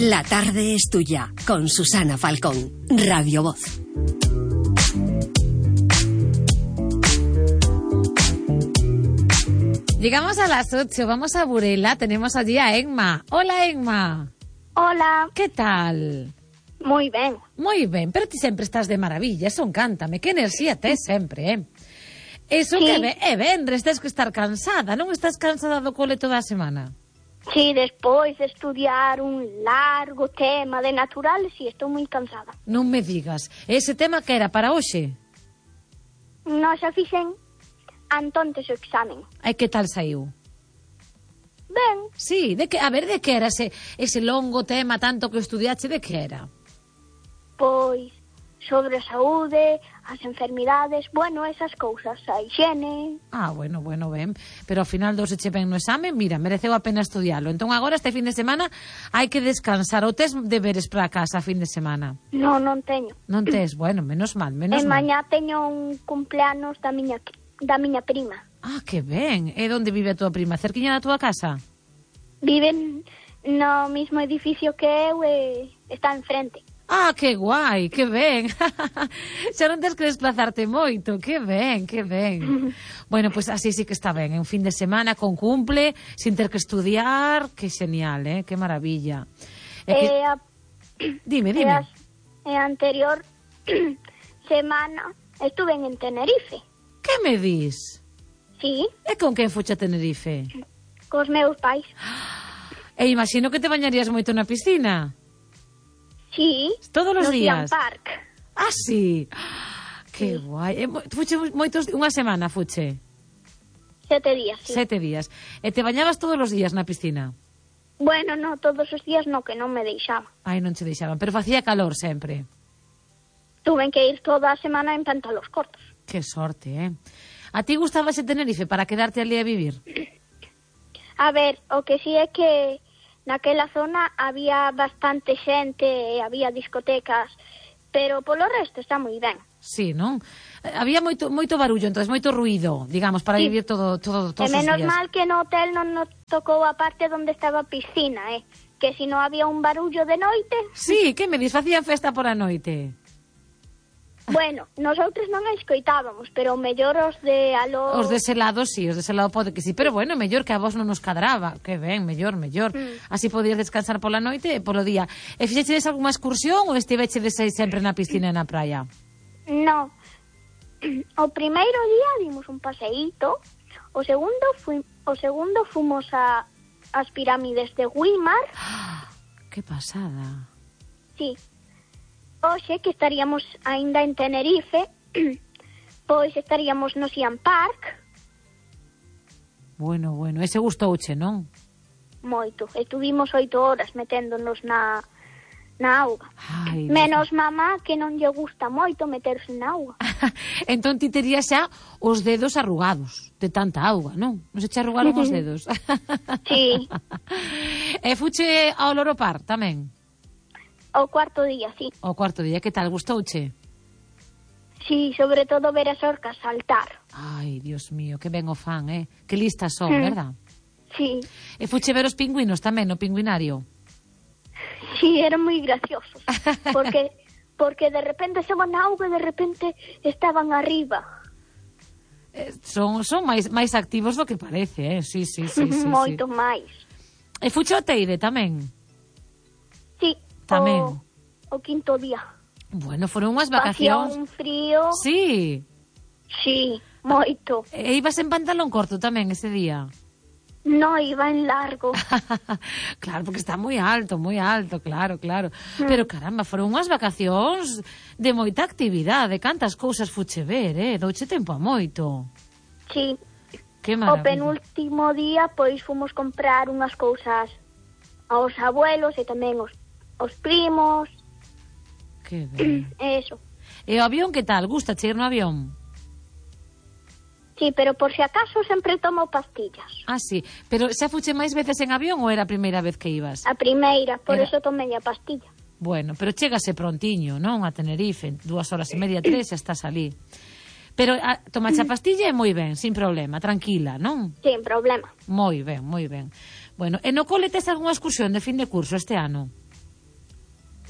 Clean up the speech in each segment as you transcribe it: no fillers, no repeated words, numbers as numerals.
La tarde es tuya, con Susana Falcón, Radio Voz. Llegamos a las 8, vamos a Burela, tenemos allí a Emma. Hola, Emma. Hola. ¿Qué tal? Moi ben. Moi ben, pero ti sempre estás de maravilla, eso encántame, que enerxía tes sempre, Eso Sí. que é venres, tes que estar cansada, non estás cansada do cole toda a semana? Sí, despois de estudiar un largo tema de naturales, sí, estou moi cansada. Non me digas, ese tema que era para hoxe? Nós xa fixen antontes o examen. Ai, que tal saiu? Ben, Sí, de que, a ver, de que era ese longo tema tanto que estudiache, de que era? pois sobre a saúde, as enfermidades, bueno, esas cousas, a higiene. Ah, bueno, ben. Pero ao final douseche ben no exame, mira, mereceu a pena estudialo. Entón agora, este fin de semana, hai que descansar. Ou tes deberes para casa a fin de semana? Non teño. Non tes? Bueno, menos mal. E mañá teño un cumpleanos da miña prima. Ah, que ben. E onde vive a tua prima? Cerquiña da túa casa? Viven no mismo edificio que eu e está enfrente. Ah, que guai, que ben. Xa non tens que desplazarte moito. Que ben. Bueno, pois así sí que está ben. Un fin de semana con cumple, sin ter que estudiar. Que genial, que maravilla. Dime. E a anterior semana estuve en Tenerife. Que me dis? Sí, E con quen foche a Tenerife? cos meus pais. E imagino que te bañarías moito na piscina. Sí, Todos os no días. Cian Park. Ah, sí. Que guai. Fuche moitos, unha semana fuche. 7 días, sí. 7 días. E te bañabas todos os días na piscina? Bueno, no, todos os días no, que non me deixaba. Ai, non che deixaban, pero facía calor sempre. Tuve que ir toda a semana en pantalos cortos. Que sorte, A ti gustabase Tenerife para quedarte ali a vivir? A ver, o que sí é que naquela zona había bastante xente, había discotecas, pero polo resto está moi ben. Sí, non? Había moito barullo, entonces moito ruido, digamos, para Sí. vivir todos os E menos días. mal que no hotel non nos tocou a parte onde estaba a piscina, que si no había un barullo de noite. Sí, que me dis? Facían festa por a noite? Bueno, nosotros non a escoitábamos, pero mellor os de aló... Os dese lado, sí, os dese lado pode que sí, pero bueno, mellor que a vos non nos cadraba, que ben, mellor. Así podías descansar pola noite e polo día. E fixechedes algunha excursión ou estivechedes aí sempre na piscina e na praia? No. O primeiro día dimos un paseíto, o segundo fomos ás pirámides de Güímar. Que pasada. Sí. Hoxe, que estaríamos aínda en Tenerife, pois estaríamos no Cian Park. Bueno, ese gustouche, non? Moito. Estuvimos 8 horas meténdonos na auga. Ai, Menos mamá, que non lle gusta moito meterse na auga. entón ti terías xa os dedos arrugados de tanta auga, non? Non se che arrugaron os dedos? Sí. E fuche ao Loro Park tamén? O cuarto día, sí. O cuarto día, que tal? Gustouche? Sí, sobre todo ver as orcas saltar. Ai, Dios mío, que ben o fan, Que listas son, verdad? Sí. E fuche ver os pingüinos tamén no pingüinario? Sí, eran moi graciosos. Porque de repente estaban na auga e de repente estaban arriba. Son máis activos do que parece, Sí. Moito máis. E fuche ao Teide tamén? Sí. Tamén. O quinto día. Bueno, foron unhas Facía vacacións. un frío. Sí. Sí, moito. E ibas en pantalón corto tamén ese día? No, iba en largo. Claro, porque está moi alto, claro. Pero caramba, foron unhas vacacións de moita actividade. Cantas cousas fuche ver, Douche tempo a moito. Sí. Que O maravilla. penúltimo día, pois, fomos comprar unhas cousas aos abuelos e tamén os primos. Que ben. Eso. E o avión que tal? Gusta ir no avión? Sí, pero por si acaso sempre tomo pastillas. Ah, sí. Pero xa fuche máis veces en avión ou era a primeira vez que ibas? A primeira, por Era- eso tomei a pastilla. Bueno, pero chégase prontiño, non? A Tenerife, 2 horas e media, 3, xa estás ali. Pero tomache a pastilla e moi ben, sin problema, tranquila, non? Sin problema. Moi ben. Bueno, e no cole tes algunha excursión de fin de curso este ano?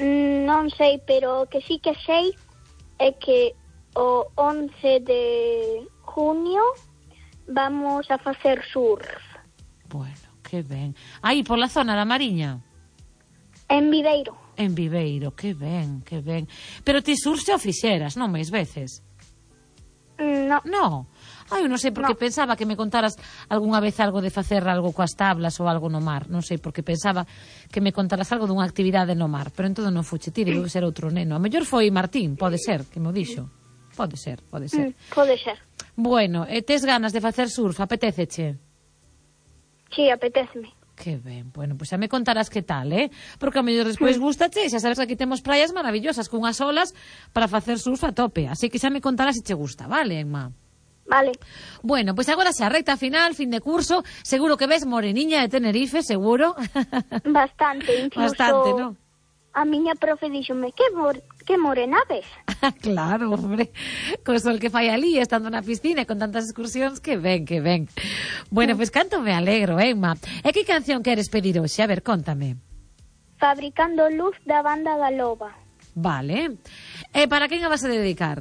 Non sei, pero o que sí que sei é que o 11 de junio vamos a facer surf. Bueno, que ben. Aí, pola zona da Mariña? En Viveiro. En Viveiro, que ben, que ben. Pero ti surf xa o fixeras, non máis veces? No. No. Ai, eu non sei porque pensaba que me contaras algunha vez algo de facer algo coas tablas ou algo no mar. Non sei porque pensaba que me contaras algo dunha actividade no mar, pero en todo non fuche ti, debe ser outro neno. A mellor foi Martín, pode ser, que mo dixo. Pode ser, pode ser. Pode ser. Bueno, tes ganas de facer surf, apetéceche? Sí, apetéceme. Que ben, bueno, pois xa me contarás que tal, Porque a mellor despois gustache, xa sabes que aquí temos praias maravillosas cunhas olas para facer surf a tope, así que xa me contarás se che gusta, vale, Emma? Vale. Bueno, pois agora xa recta final, fin de curso, seguro que ves moreniña de Tenerife, seguro. Bastante, incluso. Bastante, non? A miña profe díxome, que morena ves? Claro, hombre, co sol que fai ali, estando na piscina e con tantas excursións, que ben, que ben. Bueno, pois canto me alegro, Emma. E que canción queres pedir hoxe? A ver, contame. Fabricando luz da banda da Loba. Vale. E para quen a vas a dedicar?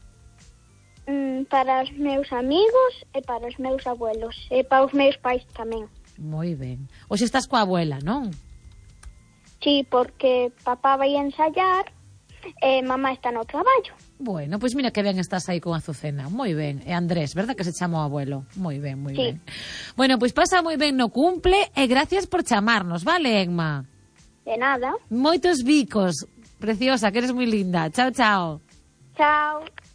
Para os meus amigos e para os meus abuelos. E para os meus pais tamén. Moi ben. Hoxe estás coa abuela, non? Sí, porque papá vai ensayar e mamá está no traballo. Bueno, pois mira que ben estás aí con Azucena. Moi ben. E Andrés, verdad que se chama o abuelo? Moi ben, moi ben. Bueno, pois pasa moi ben no cumple e gracias por chamarnos, vale, Emma? De nada. Moitos bicos. Preciosa, que eres moi linda. Chao, chao. Chao.